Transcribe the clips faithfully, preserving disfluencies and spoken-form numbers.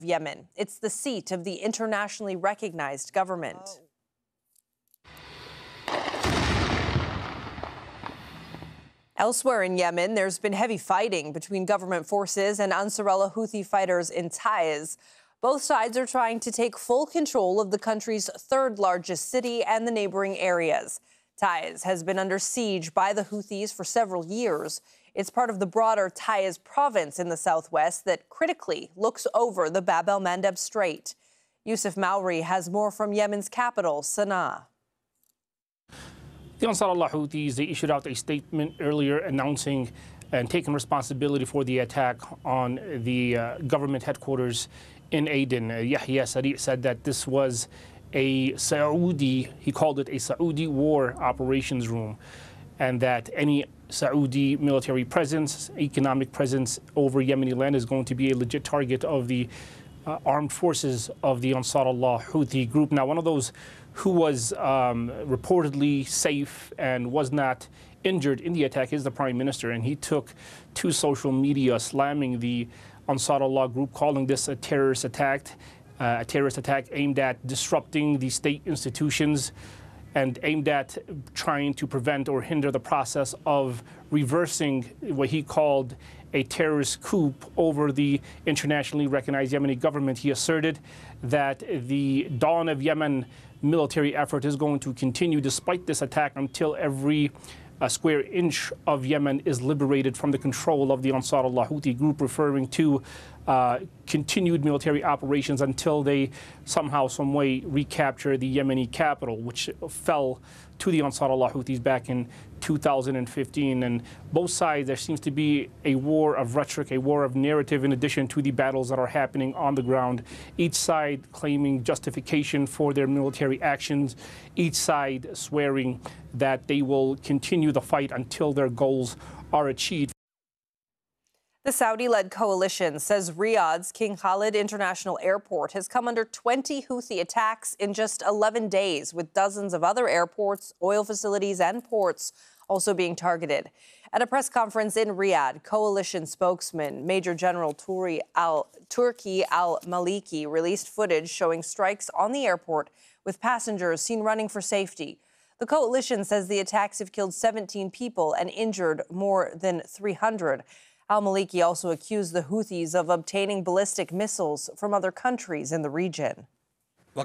Yemen. It's the seat of the internationally recognized government. Elsewhere in Yemen, there's been heavy fighting between government forces and Ansarullah Houthi fighters in Taiz. Both sides are trying to take full control of the country's third largest city and the neighboring areas. Taiz has been under siege by the Houthis for several years. It's part of the broader Taiz province in the southwest that critically looks over the Bab el-Mandeb Strait. Yusuf Mauri has more from Yemen's capital, Sana'a. The Ansarullah Houthis, they issued out a statement earlier announcing and taking responsibility for the attack on the uh, government headquarters in Aden. Uh, Yahya Sari said that this was a Saudi, he called it a Saudi war operations room, and that any Saudi military presence, economic presence over Yemeni land is going to be a legit target of the uh, armed forces of the Ansarullah Houthi group. Now, one of those who was um, reportedly safe and was not injured in the attack is the Prime Minister, and he took to social media slamming the Ansarullah group, calling this a terrorist attack, uh, a terrorist attack aimed at disrupting the state institutions and aimed at trying to prevent or hinder the process of reversing what he called a terrorist coup over the internationally recognized Yemeni government. He asserted that the Dawn of Yemen military effort is going to continue despite this attack until every uh, square inch of Yemen is liberated from the control of the Ansarullah Houthi group, referring to uh, continued military operations until they somehow, some way recapture the Yemeni capital, which fell to the Ansarullah Houthis back in two thousand fifteen. And both sides, there seems to be a war of rhetoric, a war of narrative, in addition to the battles that are happening on the ground. Each side claiming justification for their military actions, each side swearing that they will continue the fight until their goals are achieved. The Saudi-led coalition says Riyadh's King Khalid International Airport has come under twenty Houthi attacks in just eleven days, with dozens of other airports, oil facilities and ports also being targeted. At a press conference in Riyadh, coalition spokesman Major General Turi al Turki al-Maliki released footage showing strikes on the airport with passengers seen running for safety. The coalition says the attacks have killed seventeen people and injured more than three hundred. Al-Maliki also accused the Houthis of obtaining ballistic missiles from other countries in the region. The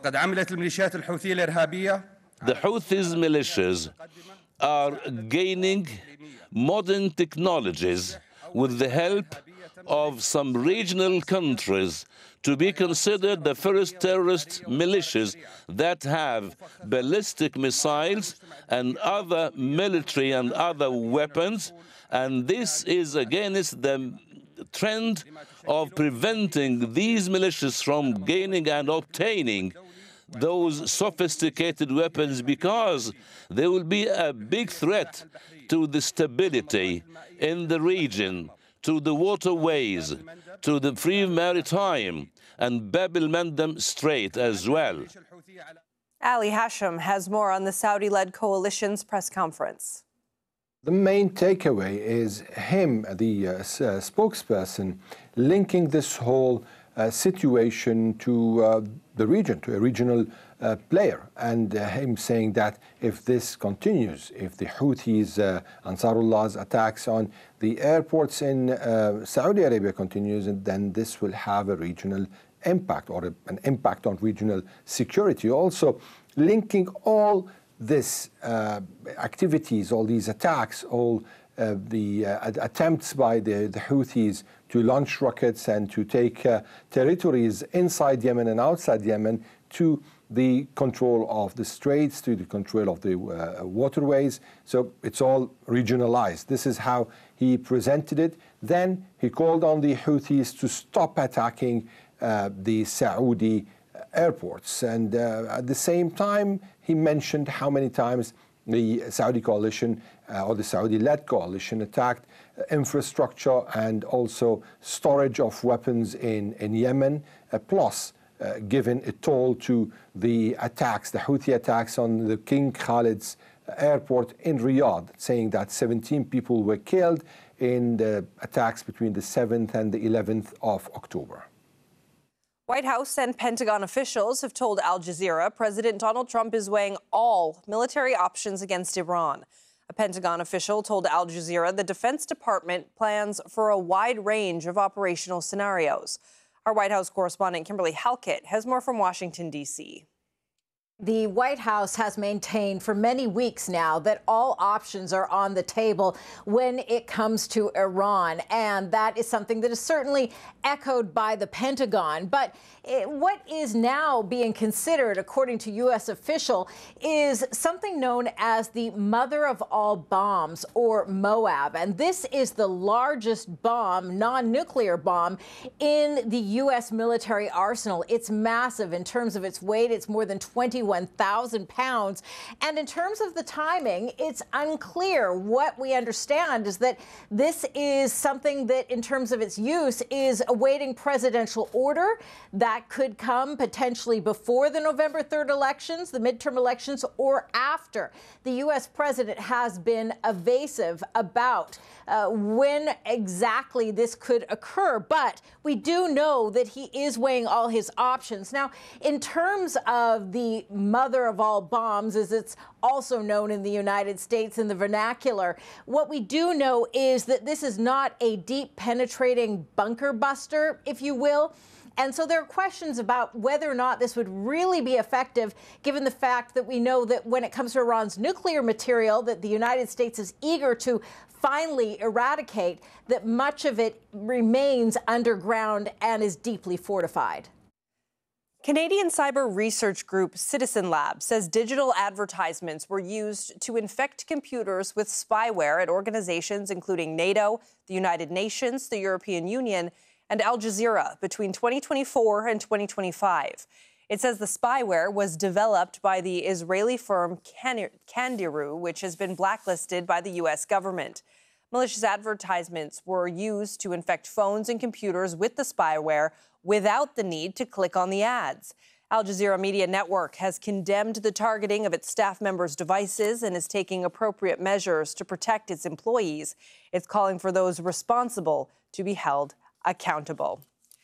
Houthis militias are gaining modern technologies with the help of some regional countries to be considered the first terrorist militias that have ballistic missiles and other military and other weapons. And this is against the trend of preventing these militias from gaining and obtaining those sophisticated weapons, because there will be a big threat to the stability in the region, to the waterways, to the free maritime and Bab el-Mandeb Strait as well. Ali Hashim has more on the Saudi-led coalition's press conference. The main takeaway is him, the uh, spokesperson, linking this whole uh, situation to uh, the region, to a regional uh, player, and uh, him saying that if this continues, if the Houthis, uh, Ansarullah's attacks on the airports in uh, Saudi Arabia continues, then this will have a regional impact, or a, an impact on regional security. Also linking all this uh, activities, all these attacks, all uh, the uh, attempts by the, the Houthis to launch rockets and to take uh, territories inside Yemen and outside Yemen, to the control of the straits, to the control of the uh, waterways. So it's all regionalized. This is how he presented it. Then he called on the Houthis to stop attacking uh, the Saudi airports. And uh, at the same time, he mentioned how many times the Saudi coalition uh, or the Saudi-led coalition attacked uh, infrastructure and also storage of weapons in, in Yemen, uh, plus uh, given a toll to the attacks, the Houthi attacks on the King Khalid's airport in Riyadh, saying that seventeen people were killed in the attacks between the seventh and the eleventh of October. White House and Pentagon officials have told Al Jazeera President Donald Trump is weighing all military options against Iran. A Pentagon official told Al Jazeera the Defense Department plans for a wide range of operational scenarios. Our White House correspondent Kimberly Halkett has more from Washington, D C The White House has maintained for many weeks now that all options are on the table when it comes to Iran. And that is something that is certainly echoed by the Pentagon. But it, what is now being considered, according to U S official, is something known as the mother of all bombs, or MOAB. And this is the largest bomb, non-nuclear bomb, in the U S military arsenal. It's massive in terms of its weight. It's more than twenty-one thousand pounds. And in terms of the timing, it's unclear. What we understand is that this is something that, in terms of its use, is awaiting presidential order. That could come potentially before the November third elections, the midterm elections, or after. The U S president has been evasive about uh, when exactly this could occur. But we do know that he is weighing all his options. Now, in terms of the mother of all bombs, as it's also known in the United States in the vernacular, what we do know is that this is not a deep penetrating bunker buster, if you will. And so there are questions about whether or not this would really be effective, given the fact that we know that when it comes to Iran's nuclear material that the United States is eager to finally eradicate, that much of it remains underground and is deeply fortified. Canadian cyber research group Citizen Lab says digital advertisements were used to infect computers with spyware at organizations including NATO, the United Nations, the European Union, and Al Jazeera between twenty twenty-four and twenty twenty-five. It says the spyware was developed by the Israeli firm Candiru, which has been blacklisted by the U S government. Malicious advertisements were used to infect phones and computers with the spyware without the need to click on the ads. Al Jazeera Media Network has condemned the targeting of its staff members' devices and is taking appropriate measures to protect its employees. It's calling for those responsible to be held accountable.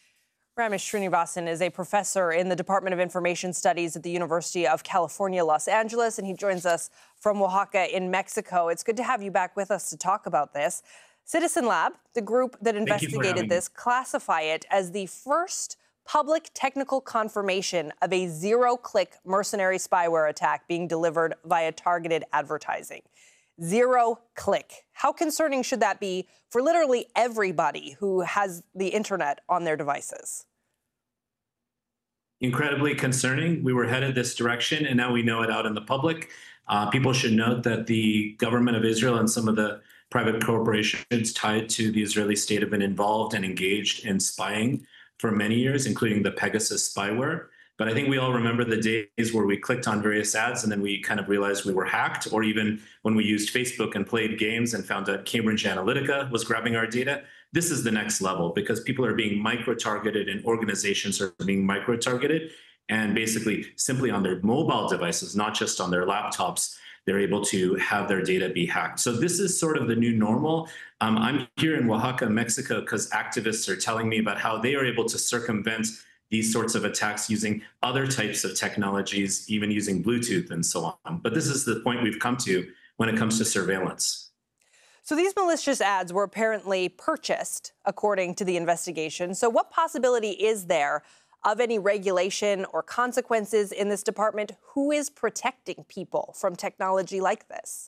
Ramesh Srinivasan is a professor in the Department of Information Studies at the University of California, Los Angeles, and he joins us from Oaxaca in Mexico. It's good to have you back with us to talk about this. Citizen Lab, the group that investigated this, classify it as the first public technical confirmation of a zero-click mercenary spyware attack being delivered via targeted advertising. Zero click. How concerning should that be for literally everybody who has the internet on their devices? Incredibly concerning. We were headed this direction, and now we know it out in the public. Uh, people should note that the government of Israel and some of the private corporations tied to the Israeli state have been involved and engaged in spying for many years, including the Pegasus spyware. But I think we all remember the days where we clicked on various ads and then we kind of realized we were hacked, or even when we used Facebook and played games and found out Cambridge Analytica was grabbing our data. This is the next level because people are being micro-targeted and organizations are being micro-targeted, and basically simply on their mobile devices, not just on their laptops, they're able to have their data be hacked. So this is sort of the new normal. Um, I'm here in Oaxaca, Mexico, because activists are telling me about how they are able to circumvent these sorts of attacks using other types of technologies, even using Bluetooth and so on. But this is the point we've come to when it comes to surveillance. So these malicious ads were apparently purchased, according to the investigation. So what possibility is there of any regulation or consequences in this department? Who is protecting people from technology like this?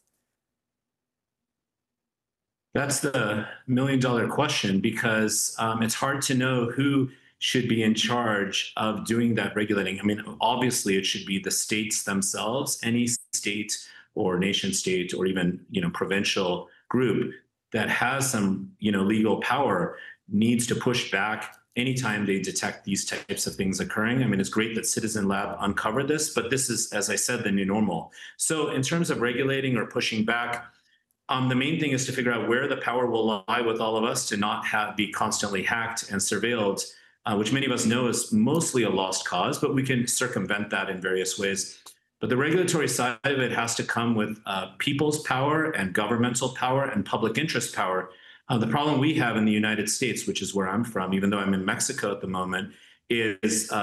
That's the million dollar question, because um, it's hard to know who should be in charge of doing that regulating. I mean, obviously it should be the states themselves. Any state or nation state or even, you know, provincial group that has some, you know, legal power needs to push back anytime they detect these types of things occurring. I mean, it's great that Citizen Lab uncovered this, but this is, as I said, the new normal. So in terms of regulating or pushing back, um, the main thing is to figure out where the power will lie with all of us to not have be constantly hacked and surveilled, uh, which many of us know is mostly a lost cause, but we can circumvent that in various ways. But the regulatory side of it has to come with uh, people's power and governmental power and public interest power. Uh, the problem we have in the United States, which is where I'm from, even though I'm in Mexico at the moment, is uh,